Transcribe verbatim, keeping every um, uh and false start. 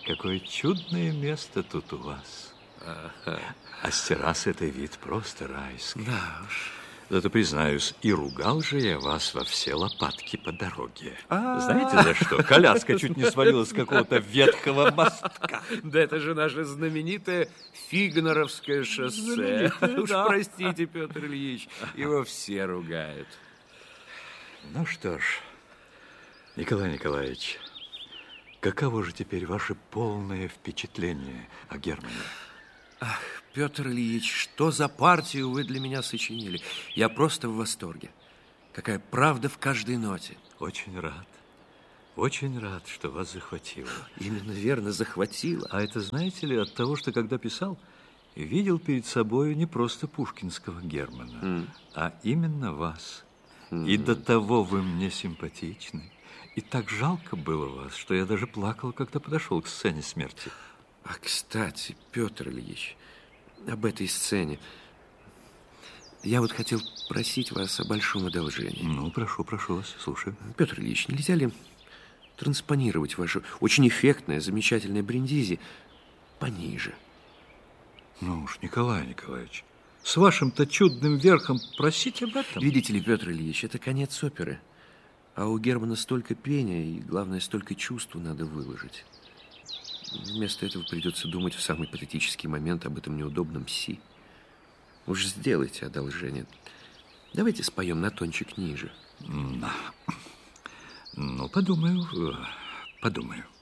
какое чудное место тут у вас. Ага. А с террасы это вид просто райский. Да уж. Зато, признаюсь, и ругал же я вас во все лопатки по дороге. А-а-а. Знаете, за что? Коляска чуть не свалилась с какого-то ветхого мостка. Да это же наше знаменитое Фигнеровское шоссе. Знаменитое, Уж да. простите, Петр Ильич, его все ругают. Ну что ж, Николай Николаевич, каково же теперь ваше полное впечатление о Германе? Ах, Петр Ильич, что за партию вы для меня сочинили? Я просто в восторге. Какая правда в каждой ноте. Очень рад. Очень рад, что вас захватило. Именно верно, захватило. А это, знаете ли, от того, что когда писал, видел перед собой не просто пушкинского Германа, Mm. а именно вас. Mm. И до того вы мне симпатичны. И так жалко было вас, что я даже плакал, когда подошел к сцене смерти. А, кстати, Петр Ильич, об этой сцене. Я вот хотел просить вас о большом одолжении. Ну, прошу, прошу вас, слушаю. Петр Ильич, нельзя ли транспонировать вашу очень эффектное, замечательное Бриндизи пониже? Ну уж, Николай Николаевич, с вашим-то чудным верхом просить об этом? Видите ли, Петр Ильич, это конец оперы. А у Германа столько пения и, главное, столько чувств надо выложить. Вместо этого придется думать в самый патетический момент об этом неудобном си. Уж сделайте одолжение. Давайте споем на тончик ниже. Ну, подумаю, подумаю.